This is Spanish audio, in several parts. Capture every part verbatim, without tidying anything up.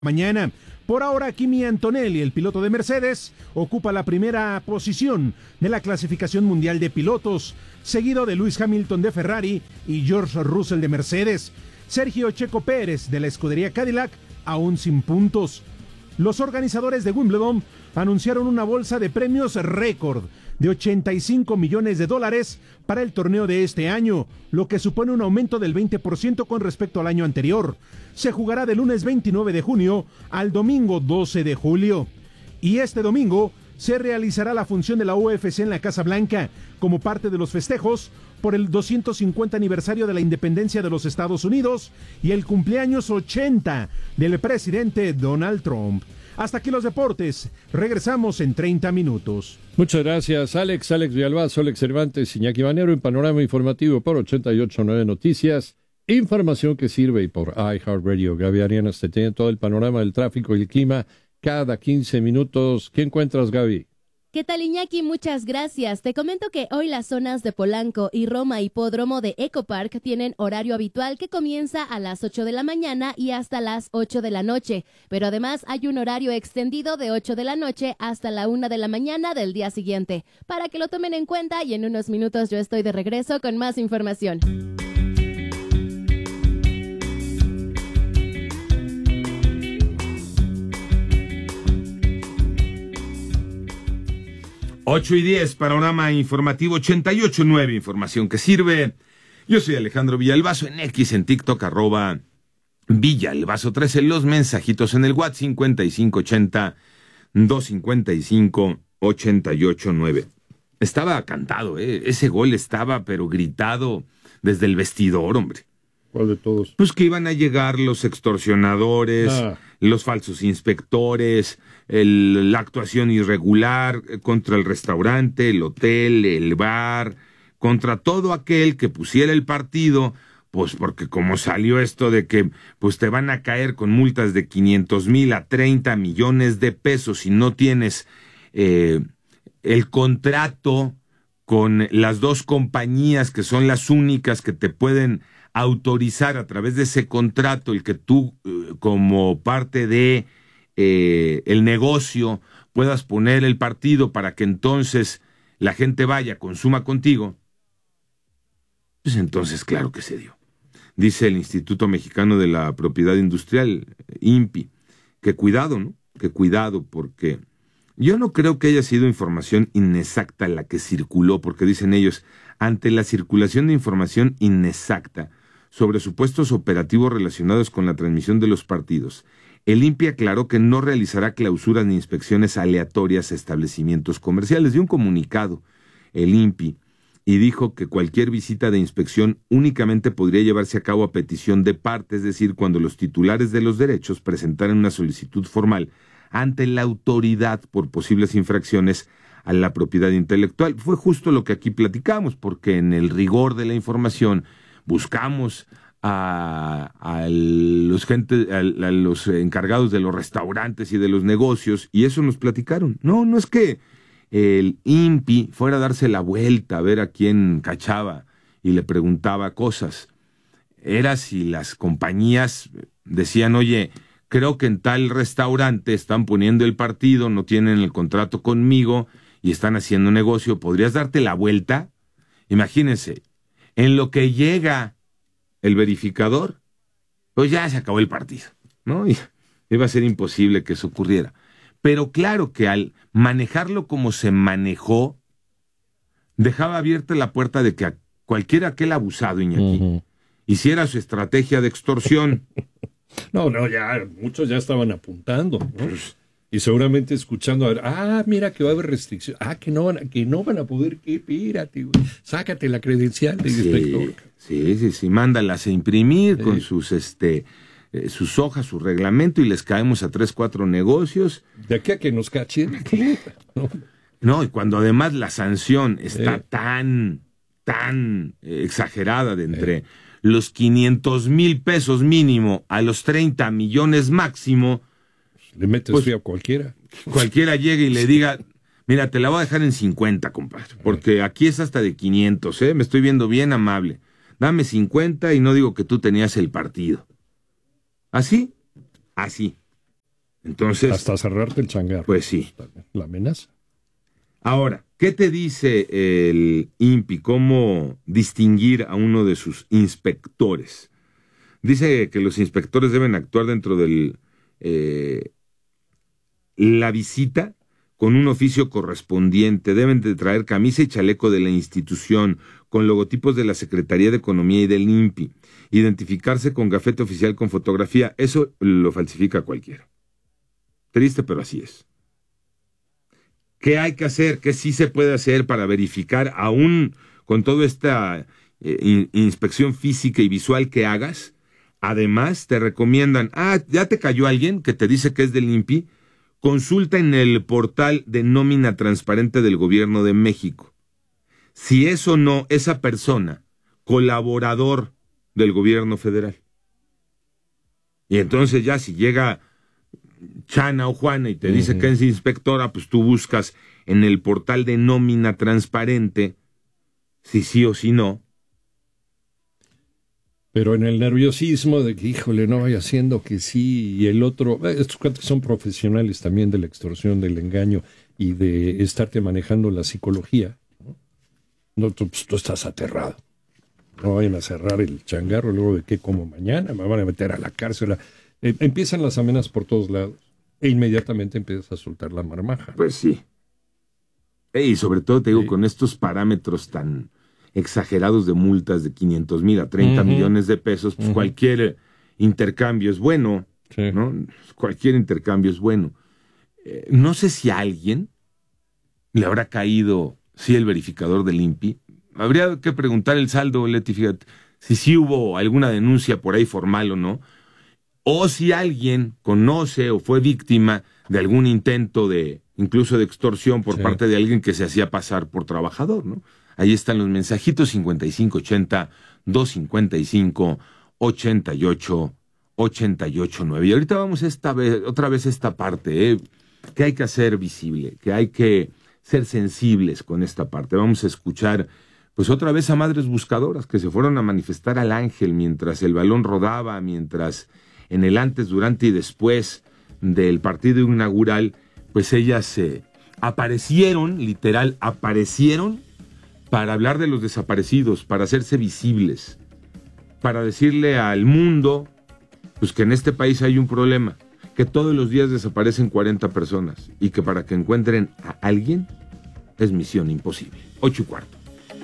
Mañana. Por ahora, Kimi Antonelli, el piloto de Mercedes, ocupa la primera posición de la clasificación mundial de pilotos, seguido de Lewis Hamilton de Ferrari y George Russell de Mercedes. Sergio Checo Pérez de la escudería Cadillac, aún sin puntos. Los organizadores de Wimbledon anunciaron una bolsa de premios récord de ochenta y cinco millones de dólares para el torneo de este año, lo que supone un aumento del veinte por ciento con respecto al año anterior. Se jugará del lunes veintinueve de junio al domingo doce de julio. Y este domingo se realizará la función de la U F C en la Casa Blanca, como parte de los festejos por el doscientos cincuenta aniversario de la independencia de los Estados Unidos y el cumpleaños ochenta del presidente Donald Trump. Hasta aquí los deportes. Regresamos en treinta minutos. Muchas gracias, Alex. Alex Villalbazo, Alex Cervantes, Iñaki Manero en Panorama Informativo por ochenta y ocho punto nueve Noticias. Información que sirve y por iHeartRadio. Gaby Arianas te tiene todo el panorama del tráfico y el clima cada quince minutos. ¿Qué encuentras, Gaby? ¿Qué tal, Iñaki? Muchas gracias. Te comento que hoy las zonas de Polanco y Roma Hipódromo de Ecopark tienen horario habitual que comienza a las ocho de la mañana y hasta las ocho de la noche. Pero además hay un horario extendido de ocho de la noche hasta la una de la mañana del día siguiente. Para que lo tomen en cuenta y en unos minutos yo estoy de regreso con más información. ocho y diez, Panorama Informativo ochenta y ocho punto nueve, información que sirve. Yo soy Alejandro Villalbazo, en X, en TikTok, arroba Villalbazo trece, los mensajitos en el WhatsApp cincuenta y cinco ochenta, doscientos cincuenta y cinco, ochenta y ocho nueve. Estaba cantado, ¿eh? Ese gol estaba, pero gritado desde el vestidor, hombre. ¿Cuál de todos? Pues que iban a llegar los extorsionadores, ah. los falsos inspectores, el, la actuación irregular contra el restaurante, el hotel, el bar, contra todo aquel que pusiera el partido, pues porque como salió esto de que pues te van a caer con multas de quinientos mil a treinta millones de pesos si no tienes eh, el contrato con las dos compañías que son las únicas que te pueden autorizar a través de ese contrato el que tú eh, como parte de eh, el negocio puedas poner el partido para que entonces la gente vaya, consuma contigo, pues entonces claro que se dio. Dice el Instituto Mexicano de la Propiedad Industrial, I N P I, que cuidado, ¿no? Que cuidado, porque yo no creo que haya sido información inexacta la que circuló, porque dicen ellos, ante la circulación de información inexacta sobre supuestos operativos relacionados con la transmisión de los partidos, el I N P I aclaró que no realizará clausuras ni inspecciones aleatorias a establecimientos comerciales. Dio un comunicado el I N P I y dijo que cualquier visita de inspección únicamente podría llevarse a cabo a petición de parte, es decir, cuando los titulares de los derechos presentaran una solicitud formal ante la autoridad por posibles infracciones a la propiedad intelectual. Fue justo lo que aquí platicamos, porque en el rigor de la información buscamos a, a, los gente, a, a los encargados de los restaurantes y de los negocios, y eso nos platicaron. No, no es que el I N P I fuera a darse la vuelta a ver a quién cachaba y le preguntaba cosas. Era si las compañías decían, oye, creo que en tal restaurante están poniendo el partido, no tienen el contrato conmigo y están haciendo negocio, ¿podrías darte la vuelta? Imagínense, en lo que llega el verificador, pues ya se acabó el partido, ¿no? Y iba a ser imposible que eso ocurriera. Pero claro que al manejarlo como se manejó, dejaba abierta la puerta de que a cualquiera aquel abusado, Iñaki, uh-huh. hiciera su estrategia de extorsión. No, no, ya, muchos ya estaban apuntando, ¿no? Pues, y seguramente escuchando, a ver, ah, mira que va a haber restricción, ah, que no van a, que no van a poder, que espérate, güey, sácate la credencial de sí, inspector. Sí, sí, sí, mándalas a imprimir sí. con sus, este, eh, sus hojas, su reglamento y les caemos a tres, cuatro negocios. De aquí a que nos cachen. no. no, y cuando además la sanción está eh. tan, tan eh, exagerada de entre eh. los quinientos mil pesos mínimo a los treinta millones máximo, le metes pues, frío a cualquiera. Cualquiera llegue y le diga, mira, te la voy a dejar en cincuenta, compadre, porque aquí es hasta de quinientos, ¿eh? Me estoy viendo bien amable. Dame cincuenta y no digo que tú tenías el partido. ¿Así? Así. Entonces, hasta cerrarte el changarro. Pues sí. La amenaza. Ahora, ¿qué te dice el I N P I? ¿Cómo distinguir a uno de sus inspectores? Dice que los inspectores deben actuar dentro de eh, la visita con un oficio correspondiente, deben de traer camisa y chaleco de la institución, con logotipos de la Secretaría de Economía y del I N P I, identificarse con gafete oficial con fotografía. Eso lo falsifica cualquiera. Triste, pero así es. ¿Qué hay que hacer? ¿Qué sí se puede hacer para verificar, aún con toda esta eh, in, inspección física y visual que hagas? Además, te recomiendan, ah, ya te cayó alguien que te dice que es del I N P I, consulta en el portal de nómina transparente del Gobierno de México. Si es o no esa persona colaborador del Gobierno Federal. Y entonces ya si llega Chana o Juana y te uh-huh. dice que es inspectora, pues tú buscas en el portal de nómina transparente si sí o si no. Pero en el nerviosismo de que, híjole, no vaya haciendo que sí, y el otro, estos cuantos son profesionales también de la extorsión, del engaño y de estarte manejando la psicología, ¿no? No, tú, pues, tú estás aterrado. No vayan a cerrar el changarro luego de que como mañana me van a meter a la cárcel. Eh, empiezan las amenazas por todos lados e inmediatamente empiezas a soltar la marmaja. Pues sí. Y sobre todo te digo, sí. con estos parámetros tan exagerados de multas de quinientos mil a treinta uh-huh. millones de pesos, pues uh-huh. cualquier intercambio es bueno, sí. ¿no? Cualquier intercambio es bueno. Eh, no sé si a alguien le habrá caído, sí, el verificador del I N P I. Habría que preguntar el saldo, Leti, fíjate, si sí hubo alguna denuncia por ahí formal o no, o si alguien conoce o fue víctima de algún intento de, incluso de extorsión por sí. parte de alguien que se hacía pasar por trabajador, ¿no? Ahí están los mensajitos cincuenta y cinco ochenta, doscientos cincuenta y cinco, ochenta y ocho, ochenta y ocho nueve. Y ahorita vamos esta vez, otra vez a esta parte, ¿eh? Que hay que hacer visible, que hay que ser sensibles con esta parte. Vamos a escuchar, pues otra vez a madres buscadoras que se fueron a manifestar al Ángel mientras el balón rodaba, mientras en el antes, durante y después del partido inaugural, pues ellas eh, aparecieron, literal, aparecieron para hablar de los desaparecidos, para hacerse visibles, para decirle al mundo pues que en este país hay un problema, que todos los días desaparecen cuarenta personas y que para que encuentren a alguien es misión imposible. Ocho y cuarto.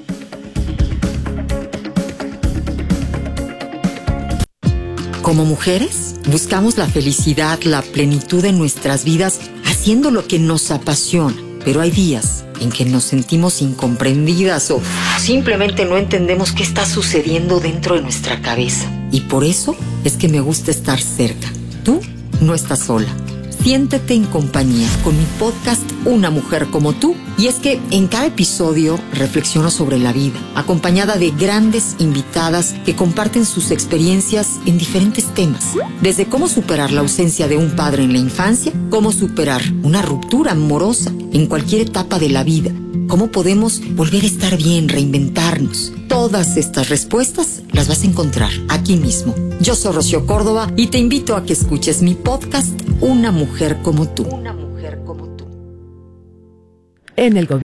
Como mujeres, buscamos la felicidad, la plenitud en nuestras vidas, haciendo lo que nos apasiona. Pero hay días en que nos sentimos incomprendidas o simplemente no entendemos qué está sucediendo dentro de nuestra cabeza. Y por eso es que me gusta estar cerca. Tú no estás sola. Siéntete en compañía con mi podcast Una Mujer Como Tú. Y es que en cada episodio reflexiono sobre la vida, acompañada de grandes invitadas que comparten sus experiencias en diferentes temas. Desde cómo superar la ausencia de un padre en la infancia, cómo superar una ruptura amorosa en cualquier etapa de la vida, cómo podemos volver a estar bien, reinventarnos. Todas estas respuestas las vas a encontrar aquí mismo. Yo soy Rocío Córdoba y te invito a que escuches mi podcast Una Mujer Como Tú. Una Mujer Como Tú. En el gobierno.